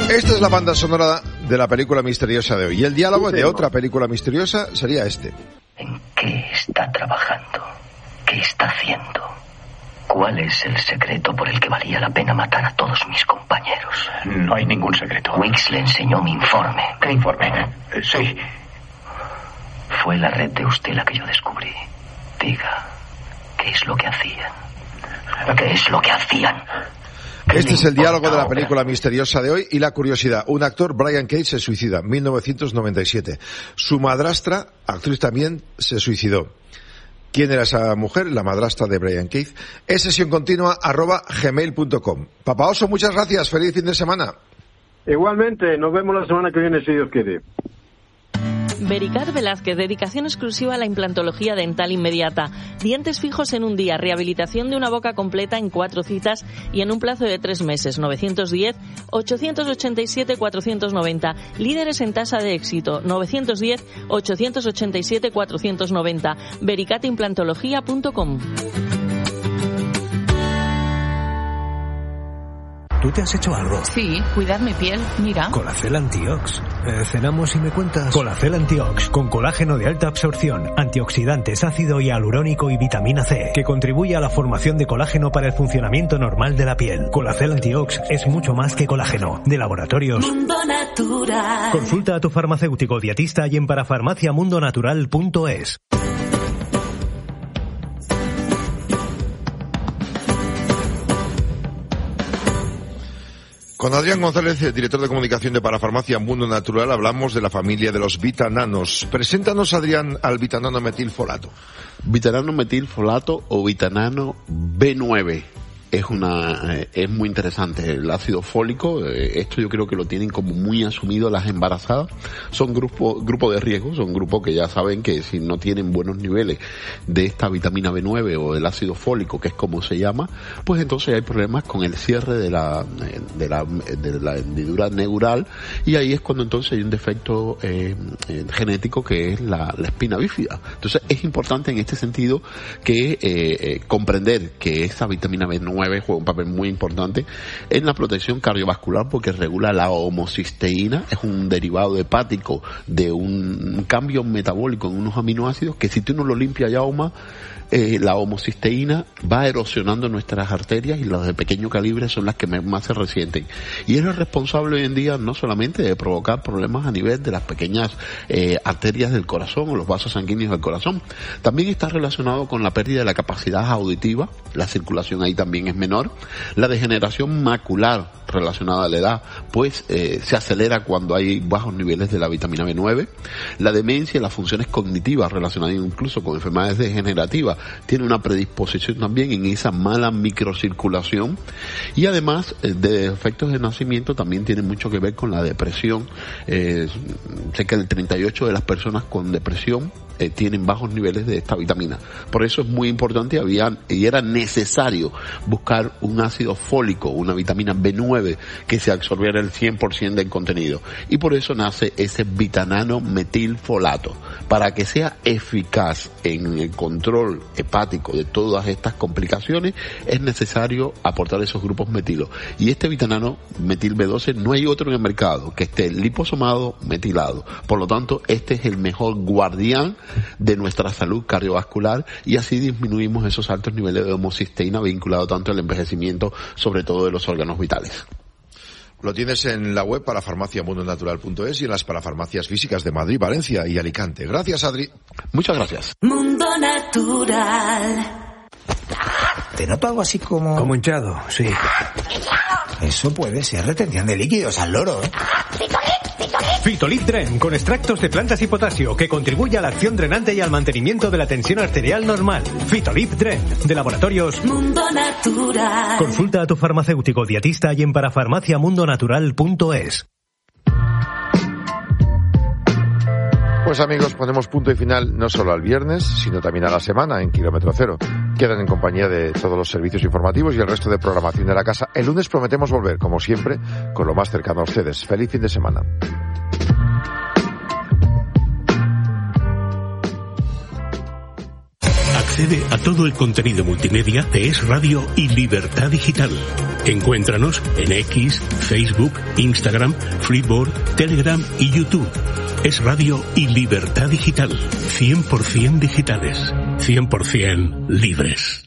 Esta es la banda sonora de la película misteriosa de hoy. Y el diálogo de otra película misteriosa sería este. ¿En qué está trabajando? ¿Qué está haciendo? ¿Cuál es el secreto por el que valía la pena matar a todos mis compañeros? No hay ningún secreto. Wicks le enseñó mi informe. ¿Qué informe? Sí. Fue la red de usted la que yo descubrí. Diga, ¿qué es lo que hacían? ¿Qué es lo que hacían? Este es el diálogo de la película misteriosa de hoy y la curiosidad. Un actor, Brian Cage, se suicida, 1997. Su madrastra, actriz también, se suicidó. ¿Quién era esa mujer? La madrastra de Brian Cage. Es sesioncontinua@gmail.com. Papa Oso, muchas gracias. Feliz fin de semana. Igualmente, nos vemos la semana que viene, si Dios quiere. Vericat Velázquez, dedicación exclusiva a la implantología dental inmediata. Dientes fijos en un día, rehabilitación de una boca completa en 4 citas y en un plazo de 3 meses. 910-887-490. Líderes en tasa de éxito. 910-887-490. vericatimplantología.com. ¿Tú te has hecho algo? Sí, cuidar mi piel, mira. Colacel Antiox. Cenamos y me cuentas. Colacel Antiox, con colágeno de alta absorción, antioxidantes, ácido hialurónico y vitamina C, que contribuye a la formación de colágeno para el funcionamiento normal de la piel. Colacel Antiox es mucho más que colágeno. De Laboratorios Mundo Natural. Consulta a tu farmacéutico dietista y en parafarmaciamundonatural.es. Con Adrián González, director de comunicación de Parafarmacia Mundo Natural, hablamos de la familia de los vitananos. Preséntanos, Adrián, al vitanano metilfolato. Vitanano metilfolato o vitanano B9. Es muy interesante el ácido fólico. Esto yo creo que lo tienen como muy asumido las embarazadas. Son grupo de riesgo, son grupos que ya saben que si no tienen buenos niveles de esta vitamina B9 o del ácido fólico, que es como se llama, pues entonces hay problemas con el cierre de la hendidura neural, y ahí es cuando entonces hay un defecto genético que es la espina bífida. Entonces es importante en este sentido que comprender que esa vitamina B9 juega un papel muy importante en la protección cardiovascular, porque regula la homocisteína. Es un derivado hepático de un cambio metabólico en unos aminoácidos que, si tú no lo limpias, Yauma, la homocisteína va erosionando nuestras arterias, y las de pequeño calibre son las que más se resienten. Y es el responsable hoy en día no solamente de provocar problemas a nivel de las pequeñas arterias del corazón o los vasos sanguíneos del corazón, también está relacionado con la pérdida de la capacidad auditiva. La circulación ahí también es menor. La degeneración macular relacionada a la edad, pues se acelera cuando hay bajos niveles de la vitamina B9. La demencia y las funciones cognitivas relacionadas incluso con enfermedades degenerativas tiene una predisposición también en esa mala microcirculación, y además de efectos de nacimiento también tiene mucho que ver con la depresión. Sé que el 38% de las personas con depresión tienen bajos niveles de esta vitamina. Por eso es muy importante y era necesario buscar un ácido fólico, una vitamina B9 que se absorbiera el 100% del contenido. Y por eso nace ese vitanano metilfolato. Para que sea eficaz en el control hepático de todas estas complicaciones, es necesario aportar esos grupos metilos. Y este vitanano metil B12 no hay otro en el mercado que esté liposomado metilado. Por lo tanto, este es el mejor guardián de nuestra salud cardiovascular, y así disminuimos esos altos niveles de homocisteína vinculado tanto al envejecimiento, sobre todo de los órganos vitales. Lo tienes en la web parafarmaciamundonatural.es y en las parafarmacias físicas de Madrid, Valencia y Alicante. Gracias, Adri. Muchas gracias. Mundo Natural. Te noto algo así como hinchado, sí. Eso puede ser retención de líquidos al loro, ¿eh? Fitolit Dren, con extractos de plantas y potasio, que contribuye a la acción drenante y al mantenimiento de la tensión arterial normal. Fitolit Dren, de Laboratorios Mundo Natural. Consulta a tu farmacéutico dietista y en parafarmaciamundonatural.es. Pues amigos, ponemos punto y final no solo al viernes, sino también a la semana en Kilómetro Cero. Quedan en compañía de todos los servicios informativos y el resto de programación de la casa. El lunes prometemos volver, como siempre, con lo más cercano a ustedes. Feliz fin de semana. accede a todo el contenido multimedia de Es Radio y Libertad Digital. Encuéntranos en X, Facebook, Instagram, Freeboard, Telegram y YouTube. Es Radio y Libertad Digital. 100% digitales. 100% libres.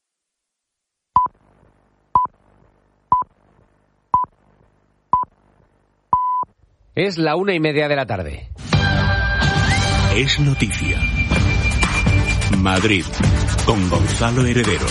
Es la 1:30 de la tarde. Es noticia. Madrid, con Gonzalo Heredero.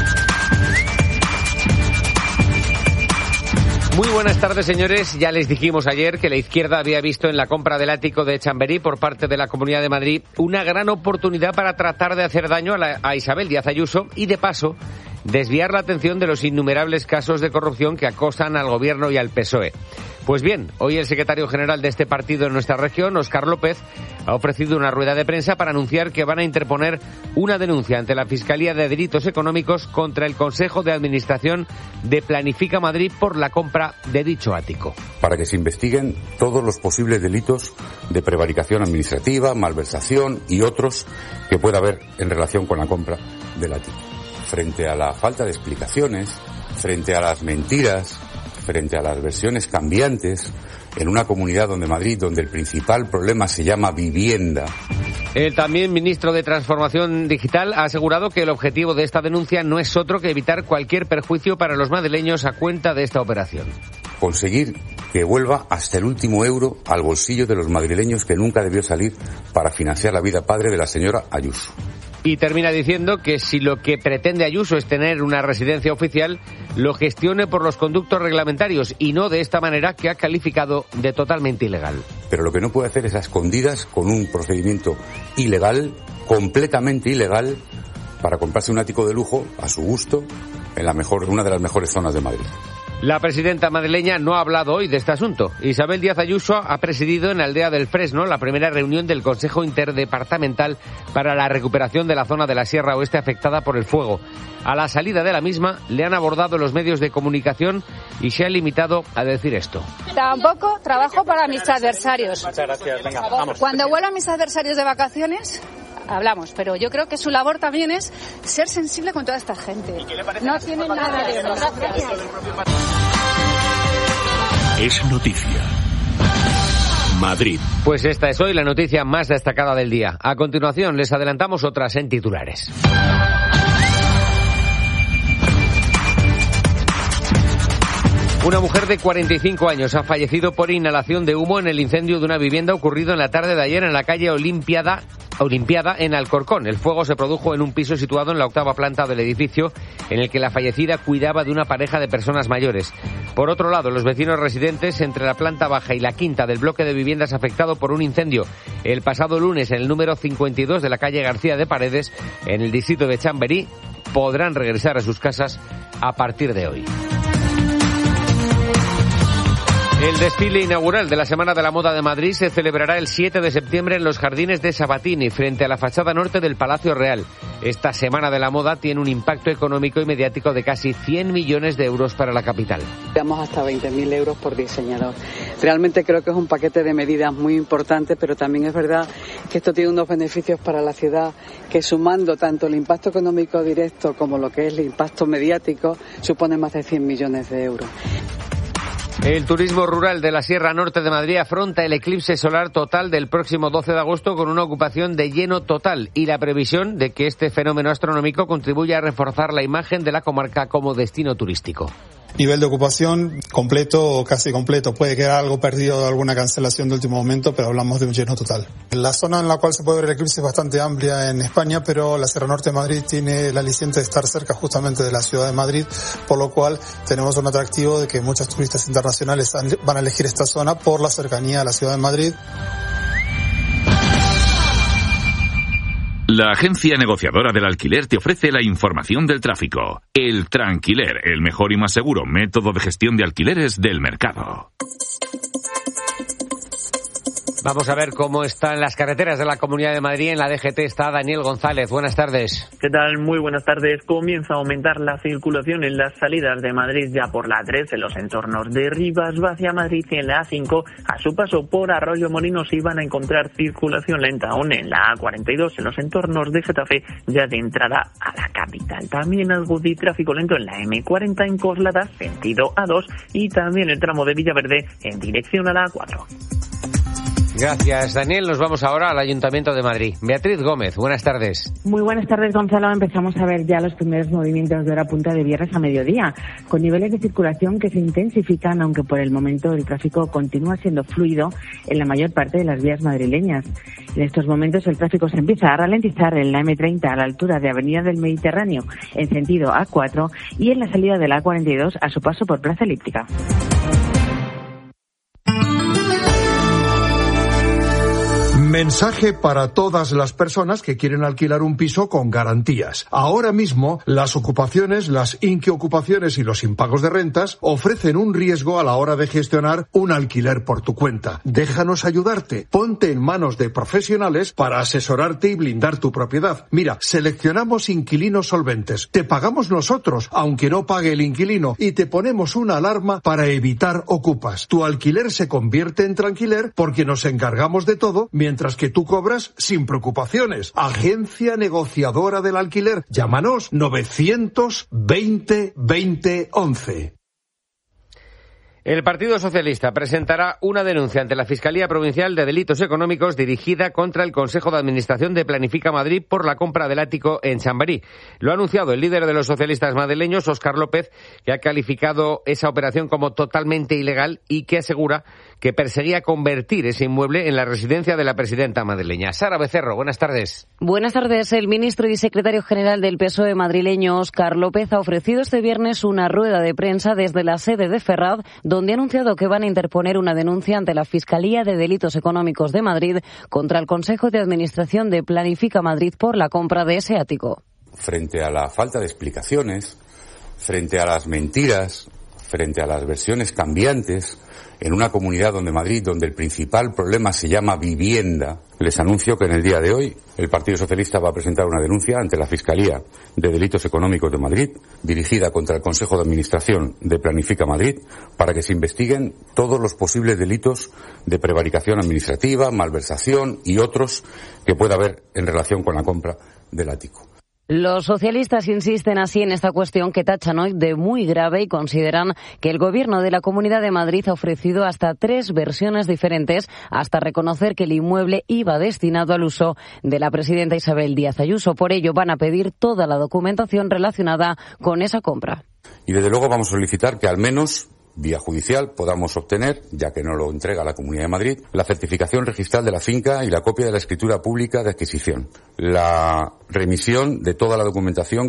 Muy buenas tardes, señores. Ya les dijimos ayer que la izquierda había visto en la compra del ático de Chamberí por parte de la Comunidad de Madrid una gran oportunidad para tratar de hacer daño a Isabel Díaz Ayuso y, de paso, desviar la atención de los innumerables casos de corrupción que acosan al Gobierno y al PSOE. Pues bien, hoy el secretario general de este partido en nuestra región, Óscar López, ha ofrecido una rueda de prensa para anunciar que van a interponer una denuncia ante la Fiscalía de Delitos Económicos contra el Consejo de Administración de Planifica Madrid por la compra de dicho ático. Para que se investiguen todos los posibles delitos de prevaricación administrativa, malversación y otros que pueda haber en relación con la compra del ático. Frente a la falta de explicaciones, frente a las mentiras, frente a las versiones cambiantes, en una comunidad donde Madrid, donde el principal problema se llama vivienda. El también ministro de Transformación Digital ha asegurado que el objetivo de esta denuncia no es otro que evitar cualquier perjuicio para los madrileños a cuenta de esta operación. Conseguir que vuelva hasta el último euro al bolsillo de los madrileños que nunca debió salir para financiar la vida padre de la señora Ayuso. Y termina diciendo que si lo que pretende Ayuso es tener una residencia oficial, lo gestione por los conductos reglamentarios y no de esta manera que ha calificado de totalmente ilegal. Pero lo que no puede hacer es a escondidas con un procedimiento ilegal, completamente ilegal, para comprarse un ático de lujo a su gusto en una de las mejores zonas de Madrid. La presidenta madrileña no ha hablado hoy de este asunto. Isabel Díaz Ayuso ha presidido en Aldea del Fresno la primera reunión del Consejo Interdepartamental para la recuperación de la zona de la Sierra Oeste afectada por el fuego. A la salida de la misma le han abordado los medios de comunicación y se ha limitado a decir esto. Tampoco trabajo para mis adversarios. Muchas gracias. Venga, vamos. Cuando vuelvan mis adversarios de vacaciones, hablamos, pero yo creo que su labor también es ser sensible con toda esta gente. No tienen nada de eso. Es noticia. Madrid. Pues esta es hoy la noticia más destacada del día. A continuación les adelantamos otras en titulares. Una mujer de 45 años ha fallecido por inhalación de humo en el incendio de una vivienda ocurrido en la tarde de ayer en la calle Olimpiada en Alcorcón. El fuego se produjo en un piso situado en la 8ª planta del edificio en el que la fallecida cuidaba de una pareja de personas mayores. Por otro lado, los vecinos residentes entre la planta baja y la 5ª del bloque de viviendas afectado por un incendio el pasado lunes en el número 52 de la calle García de Paredes, en el distrito de Chamberí, podrán regresar a sus casas a partir de hoy. El desfile inaugural de la Semana de la Moda de Madrid se celebrará el 7 de septiembre en los jardines de Sabatini, frente a la fachada norte del Palacio Real. Esta Semana de la Moda tiene un impacto económico y mediático de casi 100 millones de euros para la capital. Damos hasta 20.000 euros por diseñador. Realmente creo que es un paquete de medidas muy importante, pero también es verdad que esto tiene unos beneficios para la ciudad que, sumando tanto el impacto económico directo como lo que es el impacto mediático, supone más de 100 millones de euros. El turismo rural de la Sierra Norte de Madrid afronta el eclipse solar total del próximo 12 de agosto con una ocupación de lleno total y la previsión de que este fenómeno astronómico contribuya a reforzar la imagen de la comarca como destino turístico. Nivel de ocupación completo o casi completo. Puede quedar algo perdido de alguna cancelación de último momento, pero hablamos de un lleno total. La zona en la cual se puede ver el eclipse es bastante amplia en España, pero la Sierra Norte de Madrid tiene el aliciente de estar cerca justamente de la ciudad de Madrid, por lo cual tenemos un atractivo de que muchos turistas internacionales van a elegir esta zona por la cercanía a la ciudad de Madrid. La agencia negociadora del alquiler te ofrece la información del tráfico. El Tranquiler, el mejor y más seguro método de gestión de alquileres del mercado. Vamos a ver cómo están las carreteras de la Comunidad de Madrid. En la DGT está Daniel González. Buenas tardes. ¿Qué tal? Muy buenas tardes. Comienza a aumentar la circulación en las salidas de Madrid ya por la A3, en los entornos de Rivas hacia Madrid, y en la A5 a su paso por Arroyo Molinos iban a encontrar circulación lenta aún en la A42 en los entornos de Getafe ya de entrada a la capital. También algo de tráfico lento en la M40 en Coslada sentido A2 y también el tramo de Villaverde en dirección a la A4. Gracias, Daniel. Nos vamos ahora al Ayuntamiento de Madrid. Beatriz Gómez, buenas tardes. Muy buenas tardes, Gonzalo. Empezamos a ver ya los primeros movimientos de hora punta de viernes a mediodía, con niveles de circulación que se intensifican, aunque por el momento el tráfico continúa siendo fluido en la mayor parte de las vías madrileñas. En estos momentos el tráfico se empieza a ralentizar en la M30 a la altura de Avenida del Mediterráneo en sentido A4 y en la salida de la A42 a su paso por Plaza Elíptica. Mensaje para todas las personas que quieren alquilar un piso con garantías. Ahora mismo, las ocupaciones, las inquiocupaciones y los impagos de rentas ofrecen un riesgo a la hora de gestionar un alquiler por tu cuenta. Déjanos ayudarte. Ponte en manos de profesionales para asesorarte y blindar tu propiedad. Mira, seleccionamos inquilinos solventes. Te pagamos nosotros, aunque no pague el inquilino, y te ponemos una alarma para evitar ocupas. Tu alquiler se convierte en tranquiler porque nos encargamos de todo, mientras que tú cobras sin preocupaciones. Agencia negociadora del alquiler. Llámanos 920 20 11. El Partido Socialista presentará una denuncia ante la Fiscalía Provincial de Delitos Económicos dirigida contra el Consejo de Administración de Planifica Madrid por la compra del ático en Chamberí. Lo ha anunciado el líder de los socialistas madrileños, Óscar López, que ha calificado esa operación como totalmente ilegal y que asegura que perseguía convertir ese inmueble en la residencia de la presidenta madrileña. Sara Becerro, buenas tardes. Buenas tardes. El ministro y secretario general del PSOE madrileño, Óscar López, ha ofrecido este viernes una rueda de prensa desde la sede de Ferraz, donde ha anunciado que van a interponer una denuncia ante la Fiscalía de Delitos Económicos de Madrid contra el Consejo de Administración de Planifica Madrid por la compra de ese ático. Frente a la falta de explicaciones, frente a las mentiras, frente a las versiones cambiantes, en una comunidad donde Madrid, donde el principal problema se llama vivienda, les anuncio que en el día de hoy el Partido Socialista va a presentar una denuncia ante la Fiscalía de Delitos Económicos de Madrid, dirigida contra el Consejo de Administración de Planifica Madrid, para que se investiguen todos los posibles delitos de prevaricación administrativa, malversación y otros que pueda haber en relación con la compra del ático. Los socialistas insisten así en esta cuestión que tachan hoy de muy grave y consideran que el Gobierno de la Comunidad de Madrid ha ofrecido hasta 3 versiones diferentes hasta reconocer que el inmueble iba destinado al uso de la presidenta Isabel Díaz Ayuso. Por ello van a pedir toda la documentación relacionada con esa compra. Y desde luego vamos a solicitar que al menos vía judicial podamos obtener, ya que no lo entrega la Comunidad de Madrid, la certificación registral de la finca y la copia de la escritura pública de adquisición, la remisión de toda la documentación